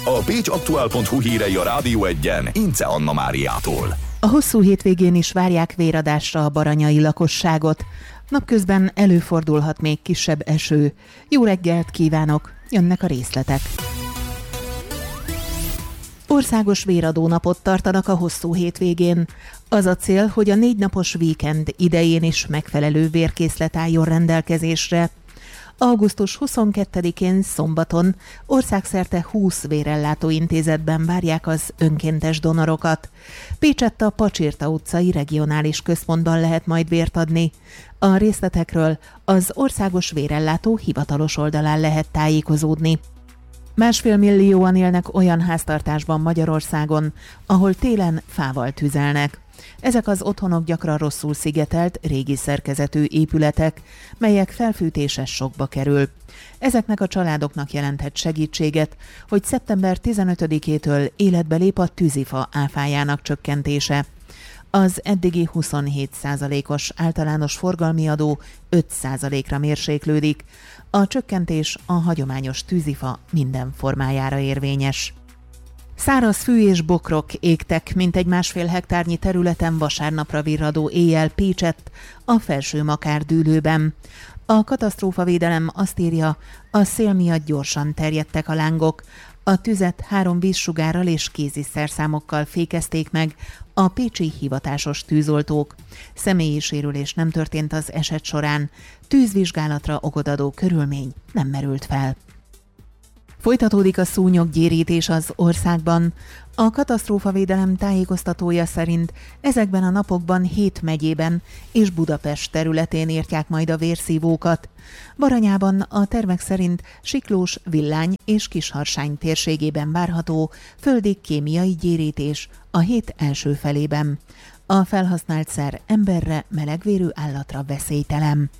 A pécsaktuál.hu hírei a Rádió Egyen Ince Anna Máriától. A hosszú hétvégén is várják véradásra a baranyai lakosságot. Napközben előfordulhat még kisebb eső. Jó reggelt kívánok! Jönnek a részletek. Országos véradó napot tartanak a hosszú hétvégén. Az a cél, hogy a 4 napos víkend idején is megfelelő vérkészlet álljon rendelkezésre. Augusztus 22-én szombaton országszerte 20 vérellátó intézetben várják az önkéntes donorokat. Pécsett a Pacsirta utcai regionális központban lehet majd vért adni. A részletekről az országos vérellátó hivatalos oldalán lehet tájékozódni. 1,5 millióan élnek olyan háztartásban Magyarországon, ahol télen fával tüzelnek. Ezek az otthonok gyakran rosszul szigetelt, régi szerkezetű épületek, melyek felfűtése sokba kerül. Ezeknek a családoknak jelenthet segítséget, hogy szeptember 15-től életbe lép a tűzifa áfájának csökkentése. Az eddigi 27%-os általános forgalmi adó 5%-ra mérséklődik. A csökkentés a hagyományos tűzifa minden formájára érvényes. Száraz fű és bokrok égtek mintegy 1,5 hektárnyi területen vasárnapra virradó éjjel Pécsett, a Felső-Makárdűlőben. A katasztrófavédelem azt írja, a szél miatt gyorsan terjedtek a lángok. A tüzet 3 vízsugárral és kéziszerszámokkal fékezték meg a pécsi hivatásos tűzoltók. Személyi sérülés nem történt az eset során, tűzvizsgálatra okot adó körülmény nem merült fel. Folytatódik a szúnyoggyérítés az országban. A katasztrófavédelem tájékoztatója szerint ezekben a napokban 7 megyében és Budapest területén írtják majd a vérszívókat. Baranyában a tervek szerint Siklós, Villány és Kisharsány térségében várható földi kémiai gyérítés a hét első felében. A felhasznált szer emberre, melegvérű állatra veszélytelen.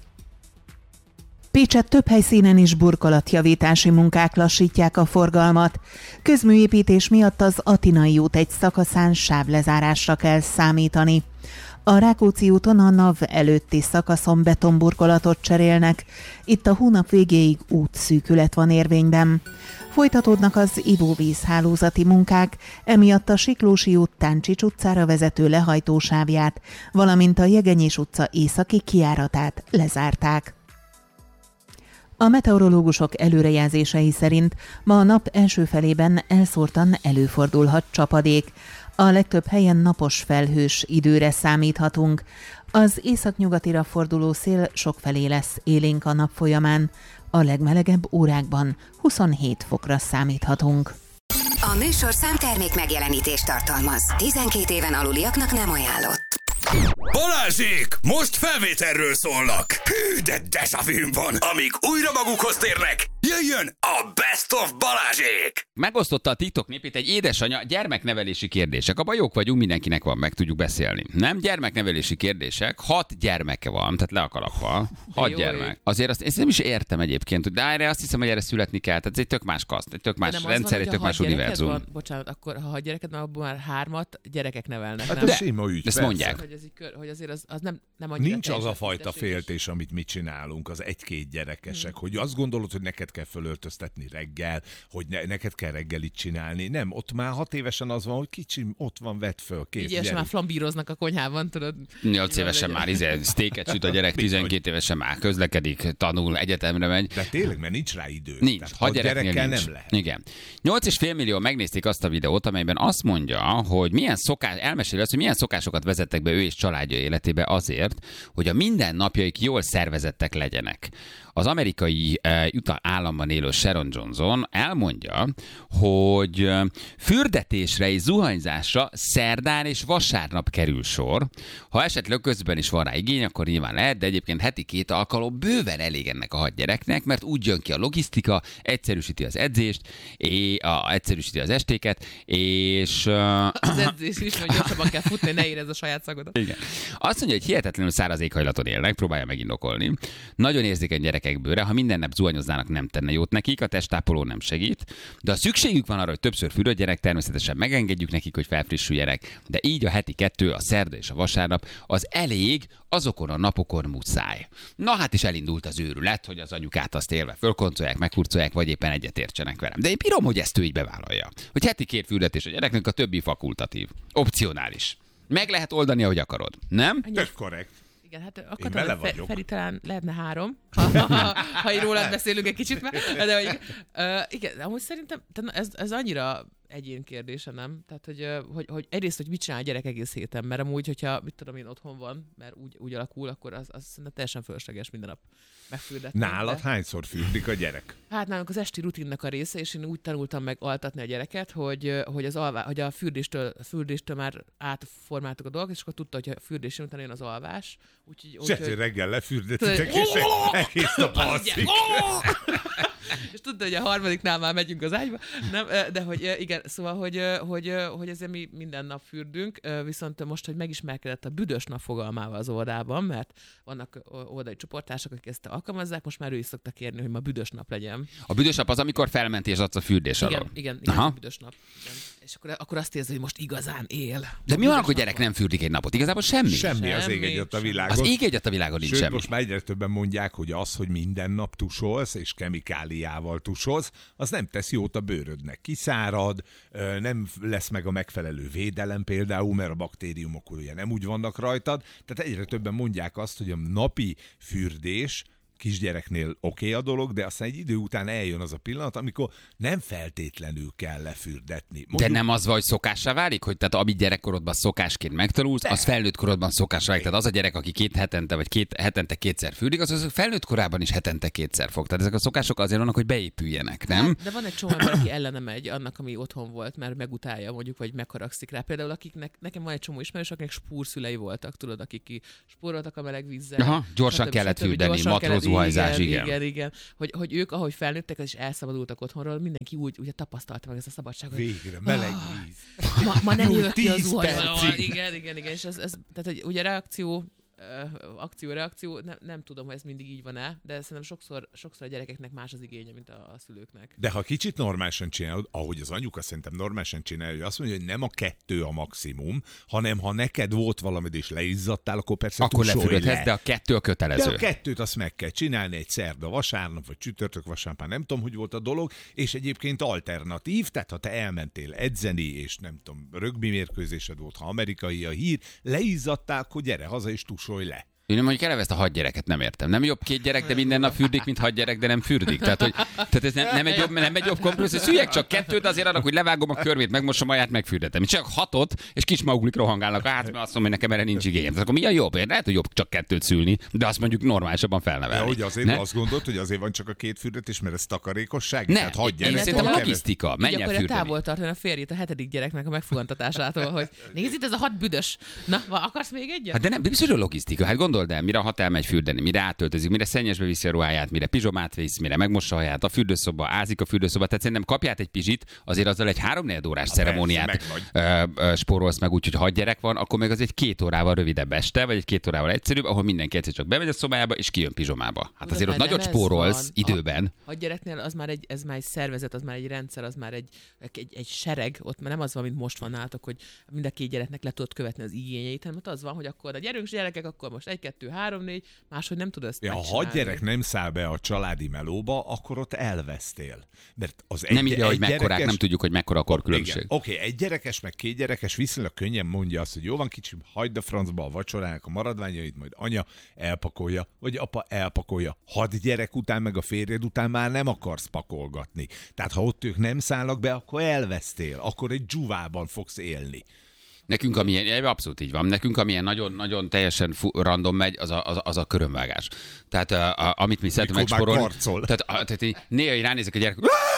Pécsett több helyszínen is burkolatjavítási munkák lassítják a forgalmat. Közműépítés miatt az Atinai út egy szakaszán sávlezárásra kell számítani. A Rákóczi úton a NAV előtti szakaszon betonburkolatot cserélnek. Itt a hónap végéig útszűkület van érvényben. Folytatódnak az ivóvízhálózati munkák, emiatt a Siklósi út Táncsics utcára vezető lehajtósávját, valamint a Jegenyés utca északi kijáratát lezárták. A meteorológusok előrejelzései szerint ma a nap első felében elszórtan előfordulhat csapadék. A legtöbb helyen napos felhős időre számíthatunk. Az északnyugatira forduló szél sokfelé lesz élénk a nap folyamán. A legmelegebb órákban 27 fokra számíthatunk. A műsorszám termék megjelenítést tartalmaz. 12 éven aluliaknak nem ajánlott. Balázsék! Most felvételről szólnak! Hű, de dejavűm van! Amíg újra magukhoz térnek, jöjjön a Best of Balázsék! Megosztotta a TikTok népét egy édesanyja gyermeknevelési kérdések. Abban jók vagyunk, mindenkinek van, meg tudjuk beszélni. Nem gyermeknevelési kérdések, 6 gyermeke van, tehát le a kalappal. 6 gyermek. Azért azt nem is értem egyébként, de erre azt hiszem, hogy erre születni kell. Tehát ez egy tök más kaszt, egy tök más rendszer, egy tök más univerzum. Van, bocsánat, akkor ha 6 gyereked van, abból már 3 gyerekek nevelnek. Hát nem? ez sima ügy, ezt mondják. Hogy azért az nem annyira. Nincs az a fajta féltés, amit mi csinálunk, az 1-2 gyerekesek, hogy azt gondolod, hogy neked kell fölöltöztetni reggel, hogy neked kell reggelit csinálni. Nem, ott már 6 évesen az van, hogy kicsim, ott van, vedd föl, kész. Így már flambíroznak a konyhában, tudod. 8 évesen már sztéket süt a gyerek, 12 évesen már közlekedik, tanul, egyetemre megy. De tényleg, mert nincs rá idő. Nincs, 6 gyerekkel nincs. nem lehet. Igen. 8,5 millió megnézték azt a videót, amelyben azt mondja, hogy elmeséli azt, hogy milyen szokásokat vezettek be ő és családja életébe azért, hogy a mindennapjaik jól szervezettek legyenek. Az amerikai Utah államban élő Sharon Johnson elmondja, hogy fürdetésre és zuhanyzásra szerdán és vasárnap kerül sor. Ha esetleg közben is van rá igény, akkor nyilván lehet, de egyébként heti 2 alkalom bőven elég ennek a 6 gyereknek, mert úgy jön ki a logisztika, egyszerűsíti az edzést, egyszerűsíti az estéket, és... Az edzés is, hogy gyorsabban kell futni, ne érezd a saját szagodat. Igen. Azt mondja, hogy hihetetlenül száraz éghajlaton élnek, próbálja megindokolni. Nagyon érzékeny gyerekek gyerekek bőre, ha minden nap zuhanyoznának, nem tenne jót nekik, a testápoló nem segít, de ha szükségük van arra, hogy többször fürödjenek, természetesen megengedjük nekik, hogy felfrissüljenek, de így a heti 2, a szerda és a vasárnap az elég, azokon a napokon muszáj. Na hát is elindult az őrület, hogy az anyukát azt élve fölkoncolják, megkurcolják, vagy éppen egyetértsenek velem. De én bírom, hogy ezt ő így bevállalja. Hogy heti 2 fürdetés a gyereknek, a többi fakultatív. Opcionális. Meg lehet oldani, ahogy akarod. Nem? Tök korrekt. Igen, hát Én bele akartam, vagyok. Feri talán lehetne 3, ha így rólad beszélünk egy kicsit már. De hogy, igen, amúgy szerintem ez annyira egyén kérdése, nem? Tehát, hogy egyrészt, hogy mit csinál a gyerek egész héten, mert amúgy, hogyha, mit tudom én, otthon van, mert úgy alakul, akkor az szerintem teljesen fölösleges minden nap megfürdetni. Nálad hányszor fürdik a gyerek? Hát nálunk az esti rutinnak a része, és én úgy tanultam meg altatni a gyereket, hogy a fürdéstől már átformáltuk a dolgot, és akkor tudta, hogy a fürdés után jön az alvás. Úgyhogy reggel lefürdetitek, és egész nap alszik. És tudta, hogy a harmadiknál már megyünk az ágyba. Nem, de hogy igen, szóval, hogy ezért mi minden nap fürdünk, viszont most, hogy megismerkedett a büdös nap fogalmával az oldalban, mert vannak oldali csoportársak, akik ezt alkalmazzák, most már ő is szokta kérni, hogy ma büdös nap legyen. A büdös nap az, amikor felmentés adsz a fürdés alól. Igen, a büdös nap. Igen. És akkor azt érzi, hogy most igazán él. De mi van, akkor gyerek nem fürdik egy napot? Igazából semmi. Semmi az ég egyet a világon. Az ég egyet a világon nincs Sőt, semmi. most már egyre többen mondják, hogy az, hogy minden nap tusolsz, és kemikáliával tusolsz, az nem tesz jót a bőrödnek. Kiszárad, nem lesz meg a megfelelő védelem például, mert a baktériumok ugye nem úgy vannak rajtad. Tehát egyre többen mondják azt, hogy a napi fürdés kisgyereknél oké a dolog, de aztán egy idő után eljön az a pillanat, amikor nem feltétlenül kell lefürdetni. De nem az, hogy szokássá válik, hogy tehát amit gyerekkorodban szokásként megtanulsz, az felnőtt korodban szokássá válik. Tehát az a gyerek, aki 2 hetente vagy hetente 2-szer fürdik, az felnőtt korában is hetente 2-szer fog. Tehát ezek a szokások azért vannak, hogy beépüljenek, nem? De van egy csomó ember, aki ellene megy annak, ami otthon volt, mert megutálja mondjuk, vagy megharagszik rá. Például nekem van egy csomó ismerős, akinek spúrszülei voltak, tudod, akik spóroltak a meleg vízzel. Aha, gyorsan kellett fürdeni, matrózuhajzás, igen. Hogy ők, ahogy felnőttek, és elszabadultak otthonról, mindenki úgy tapasztalta meg ezt a szabadságot. Végre, meleg víz. Ma nem jövök ki 10 az zuhanyról. percig. Igen. És tehát, hogy ugye akció-reakció, nem tudom, hogy ez mindig így van-e, de szerintem sokszor a gyerekeknek más az igénye, mint a szülőknek. De ha kicsit normálisan csinálod, ahogy az anyuka szerintem normálisan csinálja, hogy azt mondja, hogy nem a 2 a maximum, hanem ha neked volt valamid és leizzadtál, akkor persze akkor tusolj lefürdhetsz, de a 2 a kötelező. De a 2-t azt meg kell csinálni egy szerda, vasárnap, vagy csütörtök, vasárnap, nem tudom, hogy volt a dolog, és egyébként alternatív, tehát ha te elmentél edzeni, és nem tudom, rögbi mérkőzésed volt, ha amerikai a hír, leizzadtál, akkor gyere haza és tusolj le. Én mondjuk eleve ezt a 6 gyereket nem értem. Nem jobb 2 gyerek, de minden nap fürdik, mint 6 gyerek, de nem fürdik. Tehát ez nem egy jobb kompromisszum. Szüljek csak 2, azért annak, hogy levágom a körmét, megmosom aját, megfürdetem. Csak 6 és kis maguklik rohangálnak. Hát mert azt mondom, hogy nekem erre nincs igényem. Tehát akkor mi a jobb? Lehet, hogy jobb csak 2 szülni, de azt mondjuk normálisabban felnevelni. De hogy azért azt gondolt, hogy azért van csak a 2 fürdetés, mert ez takarékosság? Tehát 6 gyerek. Én szerintem logisztika. Menjen fürdeni. fürdeni. Távol tartani a férjét a 7. gyereknek a megfogantatásától, hogy nézd itt ez a 6 büdös. Na, akarsz még egyet? Hát de nem, biztos, hogy logisztika. Hát gondold el, mire a 6 elmegy fürdeni, mire átöltözik, mire szennyesbe viszi a ruháját, mire pizsomát visz, mire megmossa a haját, a fürdőszoba, ázik a fürdőszoba. Tehát szerintem kapját egy pizsit, azért azzal egy 3-4 órás ceremóniát spórolsz meg úgy, hogy 6 gyerek van, akkor meg az egy 2 órával rövidebb este, vagy egy 2 órával egyszerűbb, ahol mindenki egyszer csak bemegy a szobájába és kijön pizsomába. Hát azért ott nagyot spórolsz időben. A gyereknél az már egy szervezet, az már egy rendszer, az már egy sereg, ott már nem az van, mint most van nálatok, hogy mind a 2 gyereknek le tudod követni az igényeit, hanem ott az van, hogy akkor a gyerünk gyerekek, akkor most 1, 2, 3, 4, máshogy nem tudod ezt megcsinálni. Ha 6 gyerek nem száll be a családi melóba, akkor ott elvesztél. Mert az nem ide, hogy mekkorák, nem tudjuk, hogy mekkora a korkülönbség. Oké, 1 gyerekes, meg 2 gyerekes viszonylag könnyen mondja azt, hogy jó van kicsim, hagyd a francba a vacsorának a maradványait, majd anya elpakolja, vagy apa elpakolja. 6 gyerek után, meg a férjed után már nem akarsz pakolgatni. Tehát ha ott ők nem szállnak be, akkor elvesztél, akkor egy dzsuvában fogsz élni. Nekünk, amilyen, abszolút így van, nekünk amilyen nagyon teljesen random megy, az a körömvágás. Tehát amit mi szeretünk megsporolni. Tehát néha így ránézek a gyerek,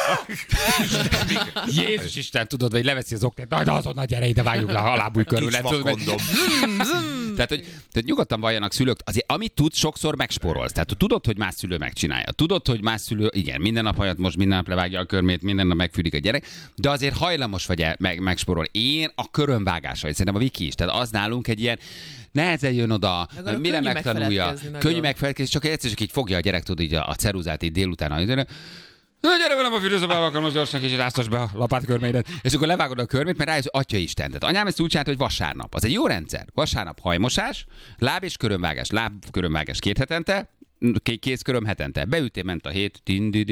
Jézus Isten, tudod, vagy leveszi az oknát, de azonnal gyere ide, vágjuk le a lábúj körül. Tehát nyugodtan valljanak szülők, azért amit tudsz, sokszor megspórolsz. Tehát tudod, hogy más szülő megcsinálja. Tudod, hogy más szülő, igen, minden nap hajat most, minden nap levágja a körmét, minden nap megfűrik a gyerek, de azért hajlamos vagy megspórolni. Én a körömvágásra, szerintem a Viki is. Tehát az nálunk egy ilyen nehezen jön oda, mire megtanulja. Könnyű megfelelkezni, csak egyszer csak így fogja a gyerek, tudod, így a ceruzát így délután. Na, gyere velem a fürdőszobába, akkor most gyorsan kicsit áztass be a lapátkörmédet. És akkor levágod a körmét, mert rájössz, Atya Isten. Tehát anyám ezt úgy csinálta, hogy vasárnap. Az egy jó rendszer. Vasárnap hajmosás, láb- és körömvágás 2 hetente, kézköröm hetente. Beütél, ment a hét,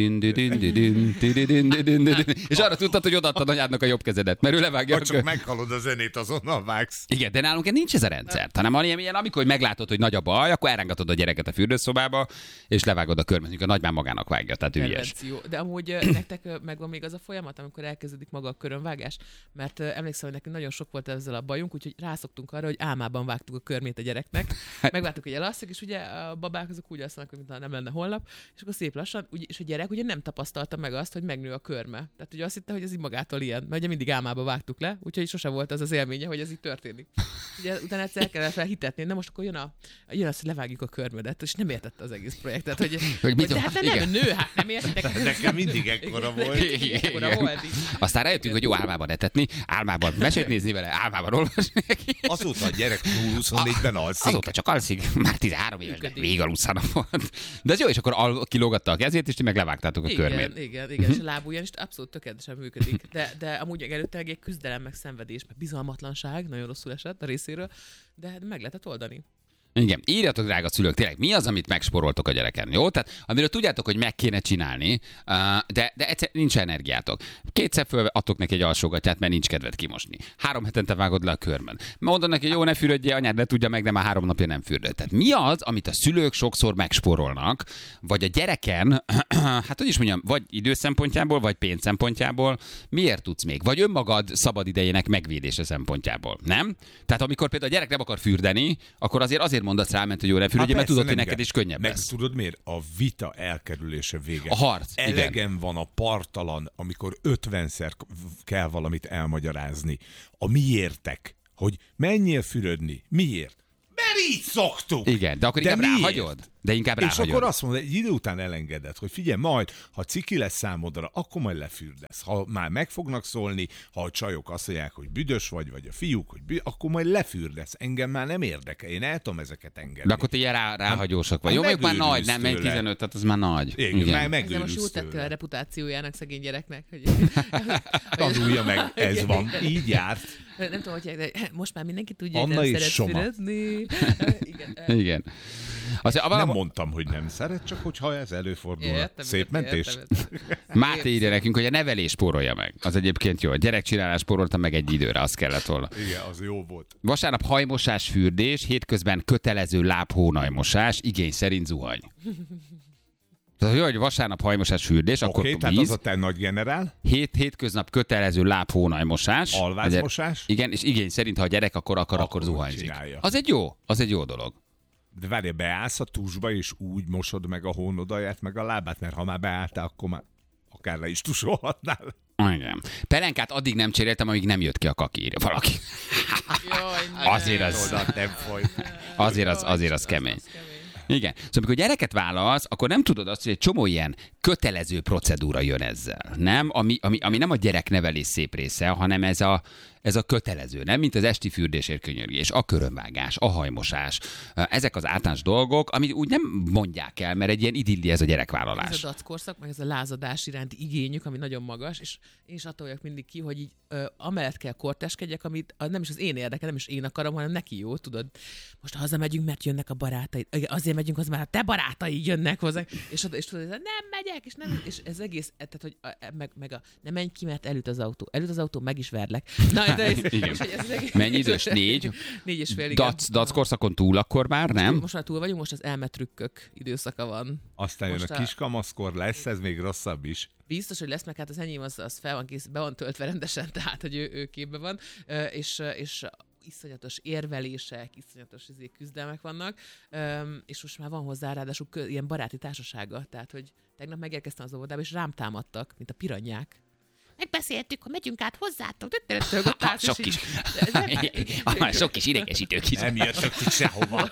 és arra tudtad, hogy odaadtad anyádnak a jobb kezedet, mert ő levágja a csak meghalod a zenét, azonnal vágsz. Igen, de nálunk nincs ez a rendszer, hanem ilyen, amikor meglátod, hogy nagy a baj, akkor elrángatod a gyereket a fürdőszobába, és levágod a körmet, a nagymám magának vágja, tehát ügyes. De amúgy nektek megvan még az a folyamat, amikor elkezdődik maga a körömvágás, mert emlékszem, hogy nekünk nagyon sok volt ezzel a bajunk, úgyhogy rászoktunk arra, hogy álmában vágtuk a körmét a gyereknek. Megvártuk, hogy elasszik, és ugye a babák azok úgy alszanak, hogy mintha nem lenne holnap, és akkor szép lassan, és a gyerek ugye nem tapasztalta meg azt, hogy megnő a körme. Tehát ugye azt hitte, hogy ez így magától ilyen, mert ugye mindig álmába vágtuk le, úgyhogy sose volt az élménye, hogy ez így történik. Ugye utána egyszer el kellett felhitetni, de most akkor jön az, hogy levágjuk a körmödet, és nem értette az egész projektet, hogy de hát nem nő, hát nem értitek. Nekem mindig ekkora volt. Aztán rájöttünk, hogy jó álmában etetni, álmában mesét nézni vele, álmában olvasni. Azóta a gyerek 24-ben alszik. Azóta csak alszik, már 13 éves, de végig alusszanak volt. De ez jó, és akkor kilógatta a kezét, és ti meg levágtátok a körmét. Igen, és a lábujján is abszolút tökéletesen működik. De amúgy előtte egy küzdelem, meg szenvedés, meg bizalmatlanság, nagyon rosszul esett a részéről, de meg lehetett oldani. Igen, írjatok, drága szülők, tényleg mi az, amit megsporoltok a gyereken, jó? Tehát amiről tudjátok, hogy meg kéne csinálni, de egyszer nincs energiátok. 2-szer föladtok neki egy alsógatját, mert nincs kedved kimosni. 3 hetente vágod le a körmön. Mondod neki, jó, ne fürödjél, anyád ne tudja meg, de már 3 napja nem fürdött. Tehát mi az, amit a szülők sokszor megsporolnak, vagy a gyereken, hát hogy is mondjam, vagy idő szempontjából, vagy pénz szempontjából, miért tudsz még? Vagy önmagad szabad idejének megvédése szempontjából, nem? Tehát amikor például a gyerek nem akar fürdeni, akkor azért mondasz rá, hogy jó, ne fürödjél, mert tudod, hogy neked is könnyebb lesz. Tudod miért? A vita elkerülése vége. A harc. Elegem van a parttalan, amikor 50-szer kell valamit elmagyarázni. A miértek, hogy menjél fürödni. Miért? Mert így szoktuk. Igen, de akkor inkább ráhagyod. De inkább ráhagyod. És akkor azt mondod, egy idő után elengeded, hogy figyelj, majd, ha ciki lesz számodra, akkor majd lefürdesz. Ha már meg fognak szólni, ha a csajok azt mondják, hogy büdös vagy a fiúk, hogy akkor majd lefürdesz. Engem már nem érdekel, én el tudom ezeket engedni. De akkor te ilyen ráhagyósak vagy. Jó, még már nagy, nem, még 15, tehát az már nagy. Igen. Ezzel most jól tettél a reputációjának szegény gyereknek. Hogy... Tanulja meg, ez van. Így járt. Nem tudom, hogy de most már mindenki tudja, Anna hogy nem és szeret Soma. fürödni. Igen. Nem mondtam, hogy nem szeret, csak hogyha ez előfordul. Szép mentés. Máté írja nekünk, hogy a nevelés spórolja meg. Az egyébként jó. A gyerekcsinálás spórolta meg egy időre, az kellett volna. Igen, az jó volt. Vasárnap hajmosás, fürdés, hétközben kötelező lábhónajmosás, igény szerint zuhany. Tehát jó, hogy vasárnap hajmosás, fürdés, akkor víz. Tehát az a te nagy generál. Hétköznap kötelező lábhónajmosás. Alvázmosás. Igen, és igény szerint, ha a gyerek akkor zuhanyzik. Csinálja. Az egy jó dolog. De várj, beállsz a tusba, és úgy mosod meg a hónodaját, meg a lábát, mert ha már beálltál, akkor már akár le is tusolhatnál. Igen. Pelenkát addig nem cseréltem, amíg nem jött ki a kaki, írja valaki. Azért az kemény. Igen. Szóval amikor gyereket válasz, akkor nem tudod azt, hogy egy csomó ilyen kötelező procedúra jön ezzel. Nem? Ami nem a gyereknevelés szép része, hanem ez a kötelező, nem? Mint az esti fürdésért könyörgés, a körömvágás, a hajmosás. Ezek az általános dolgok, amit úgy nem mondják el, mert egy ilyen idilli ez a gyerekvállalás. Ez a dackorszak, meg ez a lázadás iránti igényük, ami nagyon magas, és én is attól vagyok mindig ki, hogy így amellett kell korteskedjek, amit nem is az én érdekel, nem is én akarom, hanem neki jó, tudod. Most hazamegyünk, mert jönnek a barátaid. Azért megyünk, az már a te barátaid jönnek hozzá. És tudod, nem megyek, és ez egész, tehát, hogy nem menj ki, mert elüt az autó, meg is verlek. Na, de mennyi idős? 4? 4,5, igen. Dackorszakon túl akkor már, nem? Most már túl vagyunk, most az elmetrükkök időszaka van. Aztán jön a kiskamaszkor, lesz ez még rosszabb is. Biztos, hogy lesz, meg hát az enyém az fel van kész, be van töltve rendesen, tehát, hogy ő képben van, és iszonyatos érvelések, iszonyatos küzdelmek vannak, és most már van hozzá ráadásul ilyen baráti társasága, tehát, hogy tegnap megérkeztem az óvodába, és rám támadtak, mint a piranyák. megbeszéltük, hogy megyünk át hozzátok. Sok kis idegesítő kis. Nem jöttök ti sehova.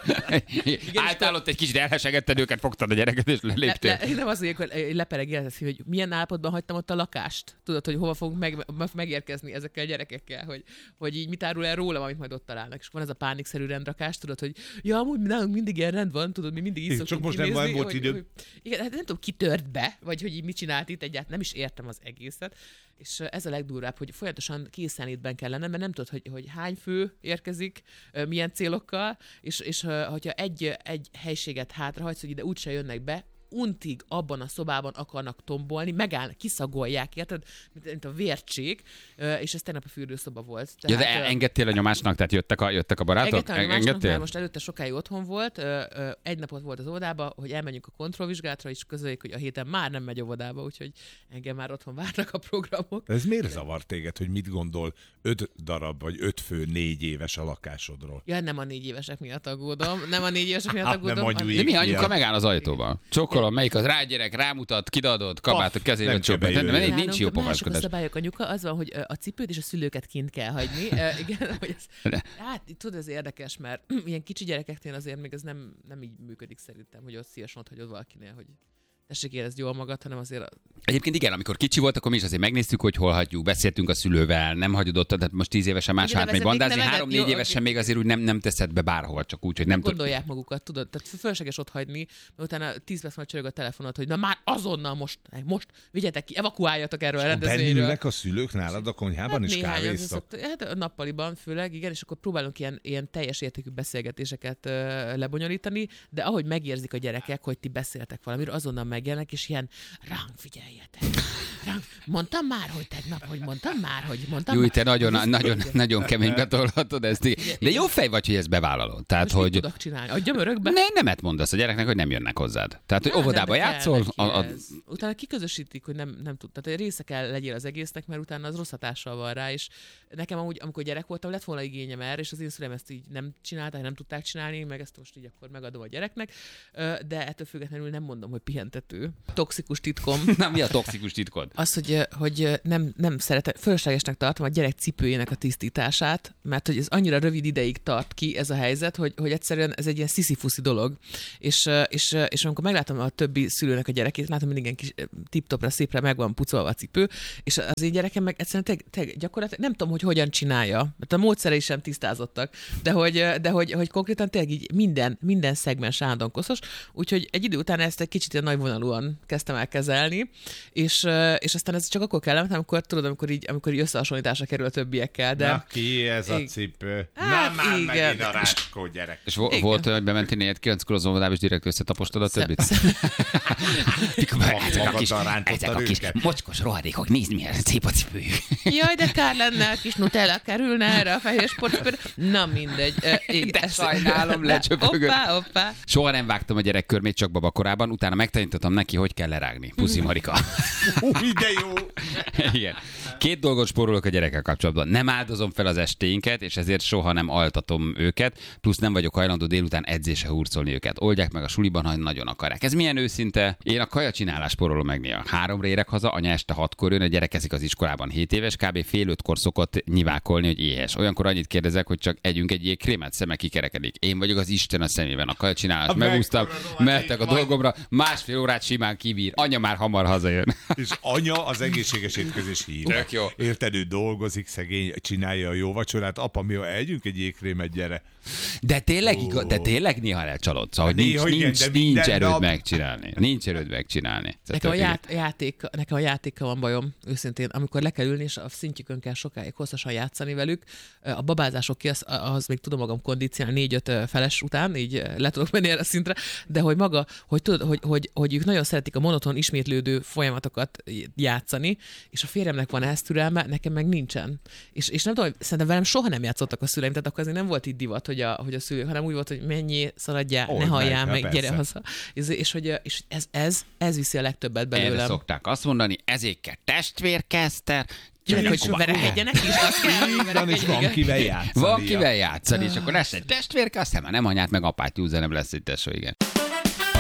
Álltál ott egy kicsit elhesegetted őket, fogtad a gyereket, és leléptél. Nem az, hogy lepereg hogy milyen állapotban hagytam ott a lakást. Tudod, hogy hova fogunk megérkezni ezekkel a gyerekekkel, hogy így mit árul el rólam, amit majd ott találnak. És van ez a pánikszerű rendrakás, tudod, hogy ja, amúgy nálunk mindig ilyen rend van, tudod, mi mindig így szoktunk csak most kinézni, nem volt idő. Igen, hát nem tudom, ki tört be, vagy hogy így mit csinált itt egyáltalán, nem is értem az egészet. És ez a legdurvább, hogy folyamatosan készenlétben kell lennem, mert nem tudod, hogy hány fő érkezik, milyen célokkal, és hogyha egy helységet hátrahagysz, hogy ide úgyse jönnek be, untig abban a szobában akarnak tombolni, megállnak, kiszagolják, érted? Mint a vércsék, és ez tegnap a fürdőszoba volt. Tehát, ja, de engedtél a nyomásnak, tehát jöttek a barátok? Engedtél? Mert most előtte sokáig otthon volt, egy napot volt az óvodába, hogy elmenjünk a kontrollvizsgálatra, és közöljük, hogy a héten már nem megy óvodába, úgyhogy engem már otthon várnak a programok. Ez miért zavar téged, hogy mit gondol 5 darab, vagy 5 fő 4 éves a lakásodról? Ja, nem a 4 évesek miatt aggódom. Nem a 4 évesek miatt aggódom. De mi anyuka megáll az ajtóba? Csokolom, melyik az rágyerek, rámutat, kidadod, kabátot kezébe csöppent. Nincs jó pogaskodás. Mások a szabályok, anyuka, az van, hogy a cipőt és a szülőket kint kell hagyni. Igen, hogy hát tudod, ez érdekes, mert ilyen kicsi gyerekeknél azért még ez nem így működik szerintem, hogy ott szívesen ott hagyod valakinél, hogy tessék érezd jól magad, hanem azért... Egyébként igen, amikor kicsi volt, akkor mi is azért megnéztük, hogy hol hagyjuk, beszéltünk a szülővel, nem hagyod ott, tehát most 10 évesen más hát megy bandázni, 3-4 évesen még azért úgy nem teszed be bárhol, csak úgy, hogy nem gondolják magukat, tudod, tehát fölösleges ott hagyni, mert utána 10 perc majd csörög a telefonod, hogy na már azonnal most vigyetek ki, evakuáljatok erről a rendezvényről. Bennülnek a szülők nálad a konyhában is kávéztak? Hát a nappaliban főleg, igen, és akkor próbálunk ilyen teljes értékű beszélgetéseket lebonyolítani, de ahogy megérzik a gyerekek, hogy ti beszéltek valamiről, azonnal megjelennek, és ilyen ránk figyeljetek. Mondtam már, hogy tegnap, hogy mondtam már. Jó, te nagyon keménybe tolhatod ezt. De jó fej vagy, hogy ezt bevállalod. Tehát, hogy... Mit tudok csinálni? Adjam örökbe? Nemet mondasz a gyereknek, hogy nem jönnek hozzád. Tehát, hogy óvodába játszol. Utána kiközösítik, hogy nem tud. Tehát része kell legyél az egésznek, mert utána az rossz hatással van rá, és nekem amúgy, amikor gyerek voltam, lett volna igényem erre, és az én szüleim ezt így nem csinálták, nem tudták csinálni, meg ezt most így akkor megadom a gyereknek, de ettől függetlenül nem mondom, hogy pihentető. Toxikus titkom. Nem, mi a toxikus titkod? Az, hogy nem szeretem, fölöslegesnek tartom a gyerek cipőjének a tisztítását, mert hogy ez annyira rövid ideig tart ki ez a helyzet, hogy egyszerűen ez egy ilyen sziszifuszi dolog. És amikor meglátom a többi szülőnek a gyerekét, látom, mindig ilyen kis tip-topra, szépre meg van pucolva a cipő, és az én gyerekem meg egyszerűen gyakorlatilag nem tudom, hogy hogyan csinálja, mert a módszerei sem tisztázottak, de hogy konkrétan tényleg így minden szegmens állandóan koszos, úgyhogy egy idő után ezt egy kicsit ilyen nagyvonalúan kezdtem el kezelni, és aztán ez csak akkor kellett, amikor tudod, amikor így összehasonlításra kerül a többiekkel. De... Na ki ez a cipő? Hát, na már megint a rácskó gyerek. És volt, hogy bementél 4-9-kor az óvodába, és direkt összetapostad a többit? Ezek a kis mocskos rohadékok, nézd milyen szép a cipőjük. Jaj, de kár lenne, a kis Nutella kerülne erre a fehér sportcipőre. Na mindegy. De sajnálom, lecsöpögött. Hoppá. Soha nem vágtam a gyerek körmét, csak babakorában, utána megtanítottam neki, hogy kell lerágni. Puszi Marika. De jó! Igen. 2 dolgot spórolok a gyerekkel kapcsolatban. Nem áldozom fel az estéinket, és ezért soha nem altatom őket, plusz nem vagyok hajlandó délután edzésre hurcolni őket. Oldják meg a suliban, ha nagyon akarják. Ez milyen őszinte? Én a kajacsinálás spórolom meg néha. 3-ra érek haza, anya este 6-kor jön, a gyerek eszik az iskolában 7 éves, kb. Fél 5-kor szokott nyivákolni, hogy éhes. Olyankor annyit kérdezek, hogy csak együnk egy jégkrémet, szeme kikerekedik. Én vagyok az Isten a szemében. A kajacsinálás megúsztam, mehetek a dolgomra, 1,5 órát simán kibír. Anya már hamar hazajön. És anya az egészséges étkezés híve. Jó. Érted, ő dolgozik, szegény, csinálja a jó vacsorát. Apa, mi együnk egy jégkrémet, gyere. De tényleg néha elcsalodsz, szóval, hogy nincs erőd megcsinálni. Nincs erőd megcsinálni. Nekem a játékkal van bajom, őszintén. Amikor le kell ülni, és a szintjükön kell sokáig hosszasan játszani velük, a babázások ki, az még tudom magam kondicionálni 4-5 feles után, így le tudok menni erre a szintre, de hogy maga, hogy tudod, hogy ők nagyon szeretik a monoton ismétlődő folyamatokat játszani, és a férjemnek van ezt türelme, nekem meg nincsen. És nem tudom, szerintem velem soha nem játszottak a szüleim, tehát akkor azért nem volt így divat, hogy a szülők, hanem úgy volt, hogy menjél, szaladjál, ne halljál meg, gyere haza. És ez viszi a legtöbbet belőlem. Erre szokták azt mondani, ezért kell testvérkeszter, hogy verekedjenek is, azt kell. És van kivel játszani. Van kivel játszani, és akkor lesz egy testvérke, aztán már nem anyát, meg apát júzza, nem lesz egy tesó, igen.